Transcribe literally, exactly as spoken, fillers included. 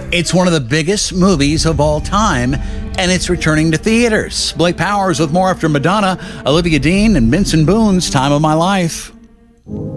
It's one of the biggest movies of all time, and it's returning to theaters. Blake Powers with more after Madonna, Olivia Dean, and Benson Boone's Time of My Life.